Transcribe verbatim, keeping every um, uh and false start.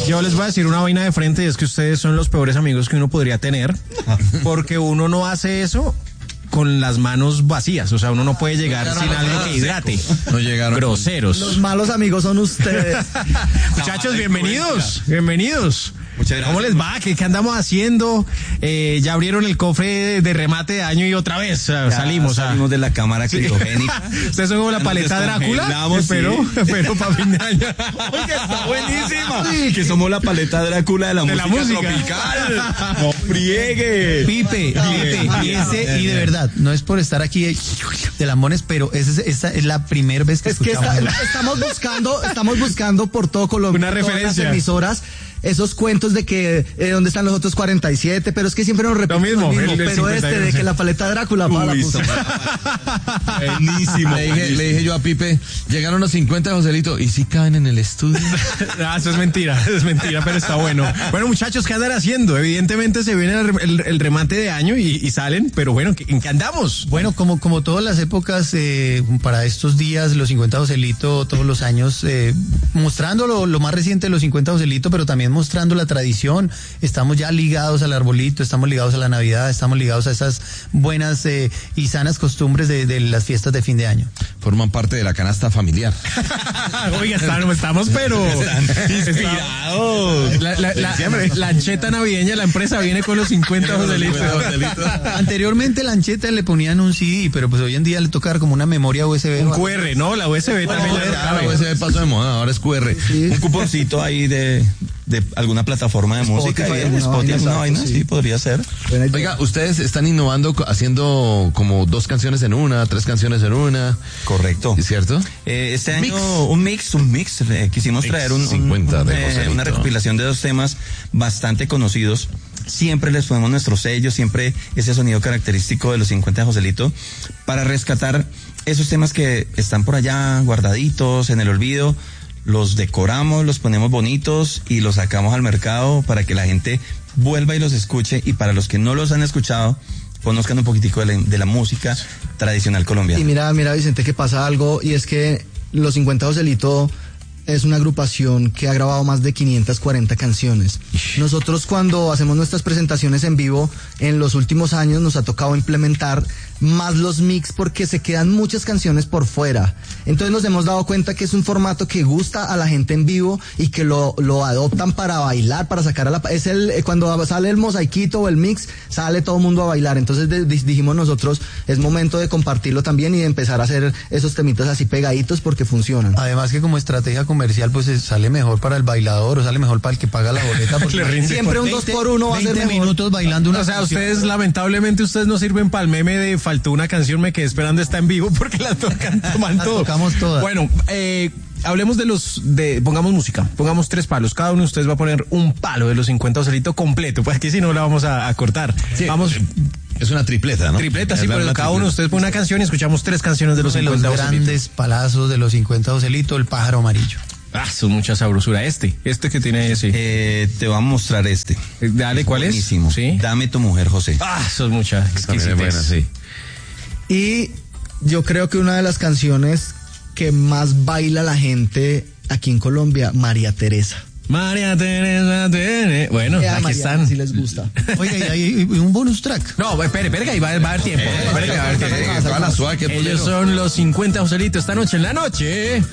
yo les voy a decir una vaina de frente, y es que ustedes son los peores amigos que uno podría tener, porque uno no hace eso con las manos vacías, o sea, uno no puede llegar sin algo que hidrate. No llegaron. Groseros. Los malos amigos son ustedes. Muchachos, bienvenidos, bienvenidos. Muchas gracias. ¿Cómo les va? ¿Qué, qué andamos haciendo? Eh, ya abrieron el cofre de, de remate de año y otra vez uh, Ya salimos. salimos a... de la cámara criogénica. Ustedes son como la Ya paleta nos Drácula. descongelamos, Pero, sí. pero para fin de año. Oiga, está buenísima. Que somos la paleta Drácula de la, De la música, música. tropical. No friegue. Pipe, Pipe, y, ese, y de verdad, no es por estar aquí de, de lambones, pero esa es, esa es la primera vez que Es que escuchamos. está- estamos buscando, estamos buscando por todo Colombia, Una todas referencia. las emisoras, esos cuentos de que eh, dónde están los otros cuarenta y siete, pero es que siempre nos repiten mismo, el del pero cincuenta y este uno, de sí. que la paleta Drácula para la Uy, música. Buenísimo. Le dije, le dije yo a Pipe, llegaron los cincuenta, Joselito, ¿y si caben en el estudio? Ah, eso es mentira, eso es mentira, pero está bueno. Bueno, muchachos, ¿qué andan haciendo? Evidentemente se viene el, el- el remate de año y, y salen, pero bueno, ¿en qué andamos? Bueno, como, como todas las épocas, eh, para estos días, los cincuenta Joselito, todos los años, eh, mostrando lo, lo más reciente de los cincuenta Joselito, pero también mostrando la tradición. Estamos ya ligados al arbolito, estamos ligados a la Navidad, estamos ligados a esas buenas eh, y sanas costumbres de, de las fiestas de fin de año. Forman parte de la canasta familiar. Oiga, estamos, estamos pero Inspirados. La, la, la, la ancheta navideña, la empresa viene con los cincuenta Joselitos. Anteriormente la ancheta le ponían un C D, pero pues hoy en día le toca dar como una memoria U S B. Un Q R, ¿no? La U S B también le Ya, cabe. la U S B pasó de moda, ahora es Q R. Un cuponcito ahí de, de alguna plataforma de música. Spotify, ahí, alguna Spotify, vaina, una vaina, exacto, sí, sí. podría ser. Buena idea. Oiga, ustedes están innovando, co- haciendo como dos canciones en una, tres canciones en una. Correcto. ¿Es cierto? Eh, este año Mix. un mix, un mix. eh, quisimos Mix traer un, un- cincuenta de un, eh, Joselito. una recopilación de dos temas bastante conocidos. Siempre les ponemos nuestro sello, siempre ese sonido característico de los cincuenta de Joselito, para rescatar esos temas que están por allá guardaditos en el olvido. Los decoramos, los ponemos bonitos y los sacamos al mercado para que la gente vuelva y los escuche, y para los que no los han escuchado, conozcan un poquitico de la, de la música tradicional colombiana. Y mira, mira Vicente, que pasa algo, y es que los cincuenta Joselito es una agrupación que ha grabado más de quinientas cuarenta canciones. Nosotros cuando hacemos nuestras presentaciones en vivo, en los últimos años nos ha tocado implementar más los mix porque se quedan muchas canciones por fuera. Entonces nos hemos dado cuenta que es un formato que gusta a la gente en vivo y que lo, lo adoptan para bailar, para sacar a la... Es el, eh, cuando sale el mosaiquito o el mix, sale todo el mundo a bailar. Entonces de- de- dijimos nosotros, es momento de compartirlo también y de empezar a hacer esos temitas así pegaditos porque funcionan. Además que como estrategia comercial pues eh, sale mejor para el bailador o sale mejor para el que paga la boleta. Porque Le rinde. Siempre un dos por uno va a ser veinte mejor. minutos bailando una O sea, canción. ustedes, lamentablemente, ustedes no sirven para el meme de faltó una canción, me quedé esperando, está en vivo porque la tocan, toman La todo. tocamos todas. Bueno, eh, hablemos de los, de, pongamos música, pongamos tres palos, cada uno de ustedes va a poner un palo de los cincuenta Joselito completo, pues aquí si no la vamos a, a cortar. Sí, Vamos, Es una tripleta, ¿no? tripleta, sí, Es pero una cada uno de tripleta. ustedes pone una canción y escuchamos tres canciones de los de los cincuenta Joselito. grandes palazos de los cincuenta Joselito, el pájaro amarillo. Ah, eso es mucha sabrosura. Este, este que tiene ese. Eh, te voy a mostrar este. Dale, ¿cuál es? Buenísimo. Sí. Dame tu mujer, José. Ah, eso es mucha También es buena, exquisitez. sí. Y yo creo que una de las canciones que más baila la gente aquí en Colombia, María Teresa. María Teresa, Tere. Bueno, Eh, a aquí María, están. Si les gusta. Oiga, y hay un bonus track. No, espere, espere, que ahí va, va a haber tiempo. Espere que va a haber tiempo. Eh, toda la suave que Ellos son los cincuenta Joselito esta noche en la noche.